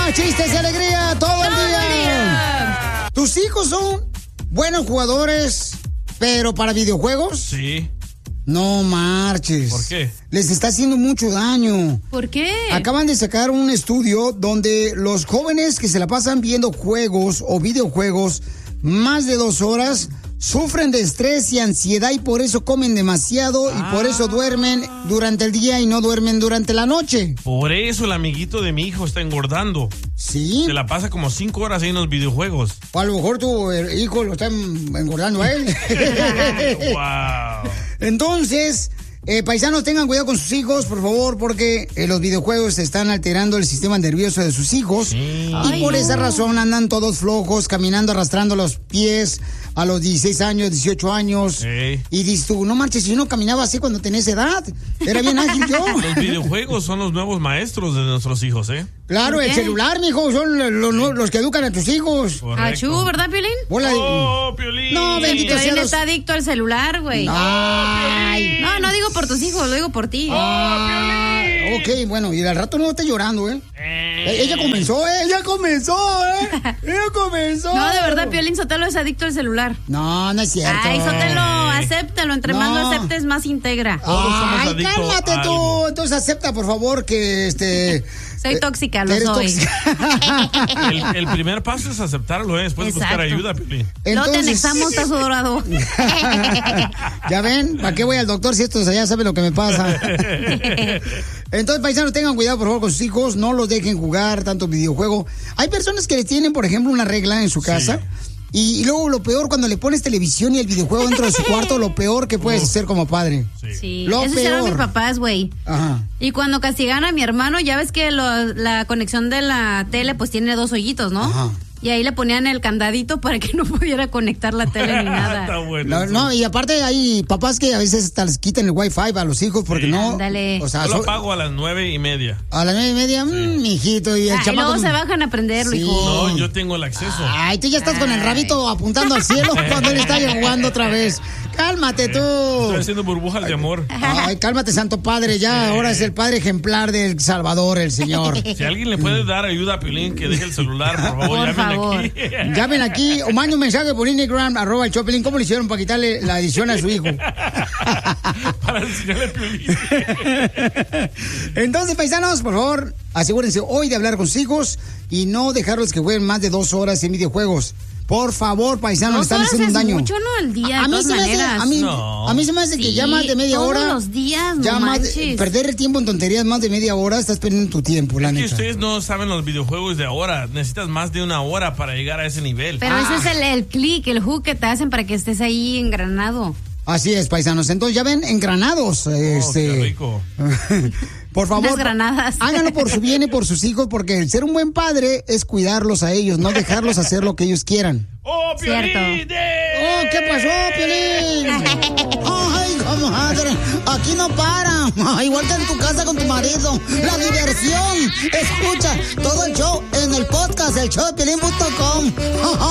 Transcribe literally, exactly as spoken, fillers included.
bromas, chistes y alegría todo el día. ¿Tus hijos son buenos jugadores, pero para videojuegos? Sí. No marches. ¿Por qué? Les está haciendo mucho daño. ¿Por qué? Acaban de sacar un estudio donde los jóvenes que se la pasan viendo juegos o videojuegos más de dos horas sufren de estrés y ansiedad y por eso comen demasiado y por eso duermen durante el día y no duermen durante la noche. Por eso el amiguito de mi hijo está engordando. Sí. Se la pasa como cinco horas ahí en los videojuegos. O a lo mejor tu hijo lo está engordando a él. Wow. Entonces, eh, paisanos, tengan cuidado con sus hijos, por favor, porque eh, los videojuegos están alterando el sistema nervioso de sus hijos. Sí. Y Ay, por no. esa razón andan todos flojos, caminando, arrastrando los pies a los dieciséis años, dieciocho años. Sí. Y dices tú, no marches, si yo no caminaba así cuando tenía esa edad. Era bien ágil yo. Los videojuegos son los nuevos maestros de nuestros hijos, ¿eh? Claro, el celular, mijo, son los, los, los que educan a tus hijos. Achú, ¿verdad, Piolín? Hola. Oh, Piolín. No, bendito sea. Piolín está adicto al celular, güey. Ay. No, no digo por tus hijos, lo digo por ti. Ah, ok, bueno, y al rato no esté llorando, ¿eh? eh. Ella comenzó, ¿eh? Ella comenzó, ¿eh? Ella comenzó. No, de verdad, Piolín Sotelo es adicto al celular. No, no es cierto. Ay, Sotelo, acéptalo. Entre no. más lo aceptes, más integra. Ay, cálmate tú. Entonces acepta, por favor, que este... Soy tóxica, lo soy. Tóxica. el, el primer paso es aceptarlo, ¿eh? Después Exacto. buscar ayuda, Piolín. No te anexamos, estás dorado. Ya ven, ¿para qué voy al doctor si estos allá saben lo que me pasa? Entonces, paisanos, tengan cuidado, por favor, con sus hijos. No los dejen jugar tanto videojuego. Hay personas que le tienen, por ejemplo, una regla en su casa. Sí. Y, y luego lo peor, cuando le pones televisión y el videojuego dentro de su cuarto, lo peor que puedes uh, hacer como padre. Sí, sí. Lo Eso hicieron mis papás, güey. Ajá. Y cuando castigan a mi hermano, ya ves que lo, la conexión de la tele pues tiene dos hoyitos, ¿no? Ajá. Y ahí le ponían el candadito para que no pudiera conectar la tele ni nada. Está bueno, no, no, y aparte hay papás que a veces hasta les quitan el wifi a los hijos porque sí. no. Ándale. O sea, yo lo so, apago a las nueve y media. A las nueve y media, sí. mmm, mijito. Y, el ah, y luego se bajan a aprenderlo, sí. hijo. No, yo tengo el acceso. Ay, tú ya estás Ay. con el rabito apuntando al cielo cuando él está jugando otra vez. Cálmate tú. Estoy haciendo burbujas de amor. Ay, cálmate, Santo Padre. Ya, ahora es el Padre ejemplar del Salvador, el Señor. Si alguien le puede dar ayuda a Piolín, que deje el celular, por favor, por llamen favor. aquí. Llamen aquí o manden un mensaje por Instagram, arroba el Chopelín. ¿Cómo le hicieron para quitarle la edición a su hijo? Para enseñarle Piolín. Entonces, paisanos, por favor, asegúrense hoy de hablar con sus hijos y no dejarlos que jueguen más de dos horas en videojuegos. Por favor, paisanos, están haciendo un daño. Mucho, no, al día, a, a, mí se me hace, a, mí, no. a mí se me hace que sí, ya más de media todos hora. Todos los días, no ya manches. Más, perder el tiempo en tonterías más de media hora, estás perdiendo tu tiempo, la es neta. que ustedes no saben los videojuegos de ahora. Necesitas más de una hora para llegar a ese nivel. Pero ah. ese es el, el click, el hook que te hacen para que estés ahí engranado. Así es, paisanos. Entonces ya ven, engranados. Oh, este... qué rico. Por favor, unas granadas. Háganlo por su bien y por sus hijos, porque el ser un buen padre es cuidarlos a ellos, no dejarlos hacer lo que ellos quieran. ¡Oh, Piolín! ¡Oh, qué pasó, Piolín! ¡Ay, comadre! Aquí no para. Igual que en tu casa con tu marido. La diversión. Escucha todo el show en el podcast, el show de Piolín punto com.